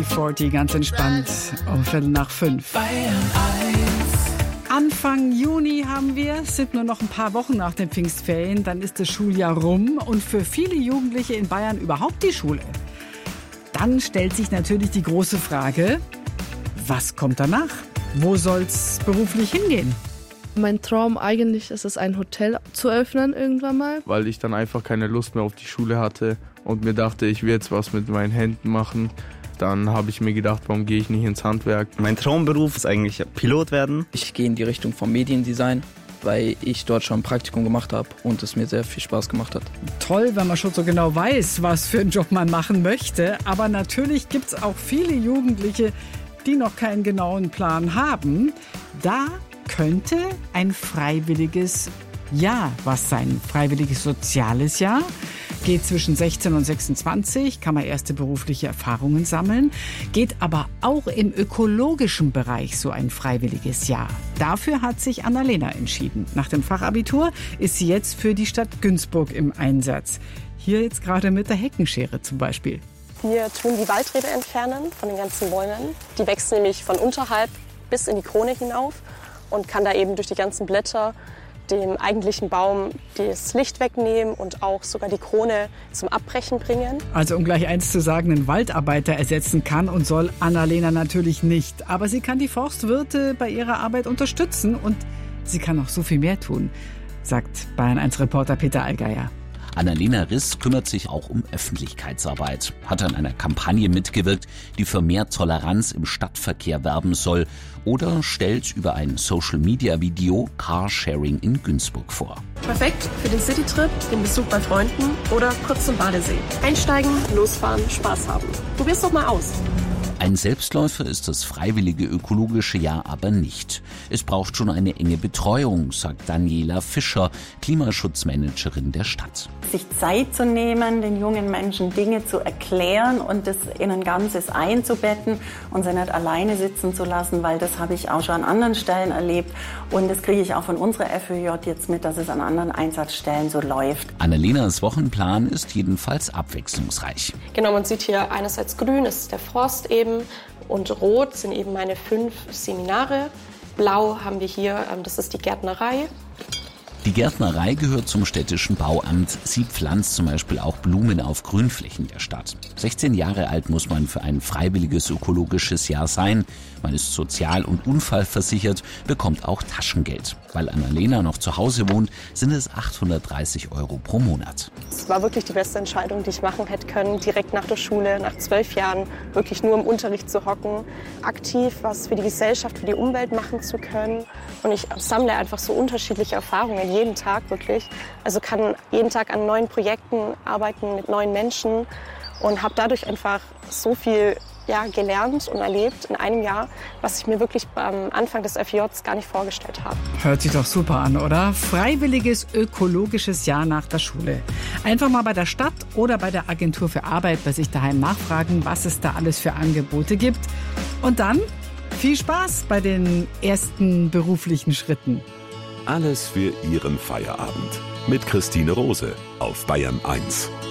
UB40, ganz entspannt, um 4:15. Anfang Juni haben wir, es sind nur noch ein paar Wochen nach den Pfingstferien, dann ist das Schuljahr rum und für viele Jugendliche in Bayern überhaupt die Schule. Dann stellt sich natürlich die große Frage, was kommt danach? Wo soll's beruflich hingehen? Mein Traum eigentlich ist es, ein Hotel zu öffnen irgendwann mal. Weil ich dann einfach keine Lust mehr auf die Schule hatte und mir dachte, ich will jetzt was mit meinen Händen machen. Dann habe ich mir gedacht, warum gehe ich nicht ins Handwerk? Mein Traumberuf ist eigentlich Pilot werden. Ich gehe in die Richtung vom Mediendesign, weil ich dort schon ein Praktikum gemacht habe und es mir sehr viel Spaß gemacht hat. Toll, wenn man schon so genau weiß, was für einen Job man machen möchte. Aber natürlich gibt es auch viele Jugendliche, die noch keinen genauen Plan haben. Da könnte ein freiwilliges Jahr was sein. Freiwilliges soziales Jahr. Geht zwischen 16 und 26, kann man erste berufliche Erfahrungen sammeln. Geht aber auch im ökologischen Bereich so ein freiwilliges Jahr. Dafür hat sich Annalena entschieden. Nach dem Fachabitur ist sie jetzt für die Stadt Günzburg im Einsatz. Hier jetzt gerade mit der Heckenschere zum Beispiel. Wir tun die Waldrebe entfernen von den ganzen Bäumen. Die wächst nämlich von unterhalb bis in die Krone hinauf und kann da eben durch die ganzen Blätter dem eigentlichen Baum das Licht wegnehmen und auch sogar die Krone zum Abbrechen bringen. Also um gleich eins zu sagen, einen Waldarbeiter ersetzen kann und soll Annalena natürlich nicht. Aber sie kann die Forstwirte bei ihrer Arbeit unterstützen und sie kann noch so viel mehr tun, sagt Bayern1-Reporter Peter Allgeier. Annalena Riss kümmert sich auch um Öffentlichkeitsarbeit, hat an einer Kampagne mitgewirkt, die für mehr Toleranz im Stadtverkehr werben soll oder stellt über ein Social-Media-Video Carsharing in Günzburg vor. Perfekt für den Citytrip, den Besuch bei Freunden oder kurz zum Badesee. Einsteigen, losfahren, Spaß haben. Probier's doch mal aus. Ein Selbstläufer ist das freiwillige ökologische Jahr aber nicht. Es braucht schon eine enge Betreuung, sagt Daniela Fischer, Klimaschutzmanagerin der Stadt. Sich Zeit zu nehmen, den jungen Menschen Dinge zu erklären und das in ein Ganzes einzubetten und sie nicht alleine sitzen zu lassen, weil das habe ich auch schon an anderen Stellen erlebt und das kriege ich auch von unserer FÖJ jetzt mit, dass es an anderen Einsatzstellen so läuft. Annalenas Wochenplan ist jedenfalls abwechslungsreich. Genau, man sieht hier einerseits grün, das ist der Forst eben, und rot sind eben meine 5 Seminare. Blau haben wir hier, das ist die Gärtnerei. Die Gärtnerei gehört zum städtischen Bauamt. Sie pflanzt zum Beispiel auch Blumen auf Grünflächen der Stadt. 16 Jahre alt muss man für ein freiwilliges ökologisches Jahr sein. Man ist sozial- und unfallversichert, bekommt auch Taschengeld. Weil Annalena noch zu Hause wohnt, sind es 830 € pro Monat. Es war wirklich die beste Entscheidung, die ich machen hätte können. Direkt nach der Schule, nach 12 Jahren, wirklich nur im Unterricht zu hocken. Aktiv was für die Gesellschaft, für die Umwelt machen zu können. Und ich sammle einfach so unterschiedliche Erfahrungen, jeden Tag wirklich. Also kann jeden Tag an neuen Projekten arbeiten mit neuen Menschen und habe dadurch einfach so viel gelernt und erlebt in einem Jahr, was ich mir wirklich am Anfang des FJs gar nicht vorgestellt habe. Hört sich doch super an, oder? Freiwilliges ökologisches Jahr nach der Schule. Einfach mal bei der Stadt oder bei der Agentur für Arbeit bei sich daheim nachfragen, was es da alles für Angebote gibt. Und dann viel Spaß bei den ersten beruflichen Schritten. Alles für Ihren Feierabend. Mit Christine Rose auf Bayern 1.